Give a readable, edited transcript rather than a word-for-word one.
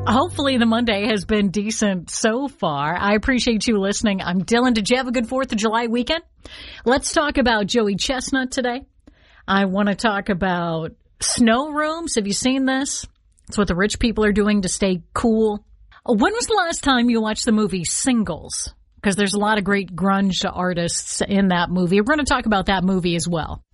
Hopefully the Monday has been decent so far. I appreciate you listening. I'm Dylan. Did you have a good 4th of July weekend? Let's talk about Joey Chestnut today. I want to talk about snow rooms. Have you seen this? It's what the rich people are doing to stay cool. When was the last time you watched the movie Singles? Because there's a lot of great grunge artists in that movie. We're going to talk about that movie as well.